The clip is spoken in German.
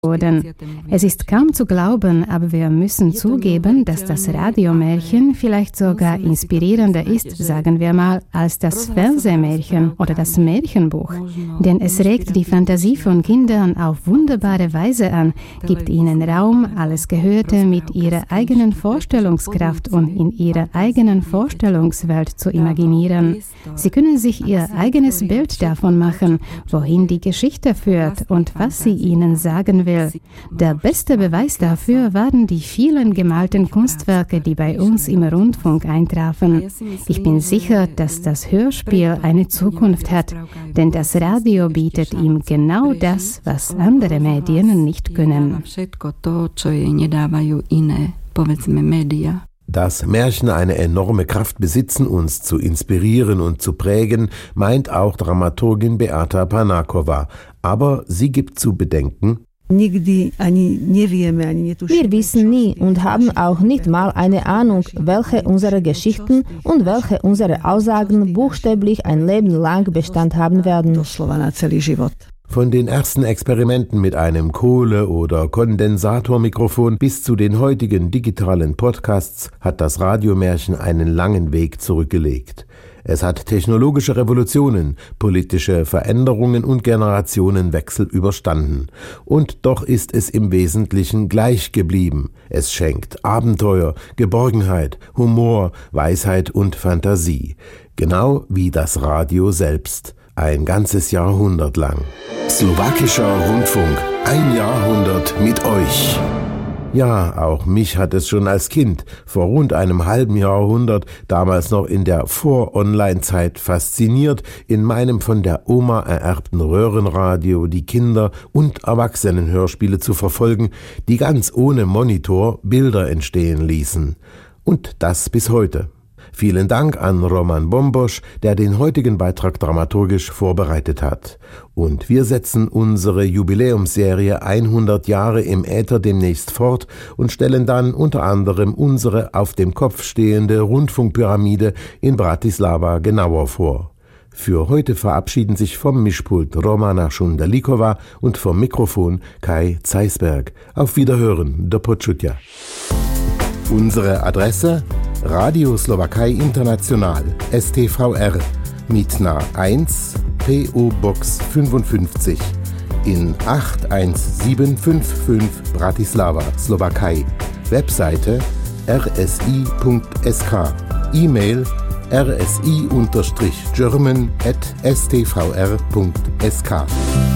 wurden. Es ist kaum zu glauben, aber wir müssen zugeben, dass das Radiomärchen vielleicht sogar inspirierender ist, sagen wir mal, als das Fernsehmärchen oder das Märchenbuch. Denn es regt die Fantasie von Kindern auf wunderbare Weise an, gibt ihnen Raum, alles Gehörte mit ihrer eigenen Vorstellungskraft und in ihrer eigenen Vorstellungswelt zu imaginieren. Sie können sich ihr eigenes Bild davon machen, wohin die Geschichte führt und was sie ihnen sagen will. Der beste Beweis dafür waren die vielen gemalten Kunstwerke, die bei uns im Rundfunk eintrafen. Ich bin sicher, dass das Hörspiel eine Zukunft hat, denn das Radio bietet ihm genau das, was andere Medien nicht können. Dass Märchen eine enorme Kraft besitzen, uns zu inspirieren und zu prägen, meint auch Dramaturgin Beata Panakowa. Aber sie gibt zu bedenken: Wir wissen nie und haben auch nicht mal eine Ahnung, welche unserer Geschichten und welche unserer Aussagen buchstäblich ein Leben lang Bestand haben werden. Von den ersten Experimenten mit einem Kohle- oder Kondensatormikrofon bis zu den heutigen digitalen Podcasts hat das Radiomärchen einen langen Weg zurückgelegt. Es hat technologische Revolutionen, politische Veränderungen und Generationenwechsel überstanden. Und doch ist es im Wesentlichen gleich geblieben. Es schenkt Abenteuer, Geborgenheit, Humor, Weisheit und Fantasie. Genau wie das Radio selbst. Ein ganzes Jahrhundert lang. Slowakischer Rundfunk. Ein Jahrhundert mit euch. Ja, auch mich hat es schon als Kind vor rund einem halben Jahrhundert, damals noch in der Vor-Online-Zeit, fasziniert, in meinem von der Oma ererbten Röhrenradio die Kinder- und Erwachsenenhörspiele zu verfolgen, die ganz ohne Monitor Bilder entstehen ließen. Und das bis heute. Vielen Dank an Roman Bombosch, der den heutigen Beitrag dramaturgisch vorbereitet hat. Und wir setzen unsere Jubiläumsserie 100 Jahre im Äther demnächst fort und stellen dann unter anderem unsere auf dem Kopf stehende Rundfunkpyramide in Bratislava genauer vor. Für heute verabschieden sich vom Mischpult Romana Šundalikova und vom Mikrofon Kai Zeisberg. Auf Wiederhören, do počutia. Unsere Adresse: Radio Slowakei International, STVR, Mítna 1, PO Box 55, in 81755 Bratislava, Slowakei. Webseite rsi.sk, E-Mail rsi-german@stvr.sk.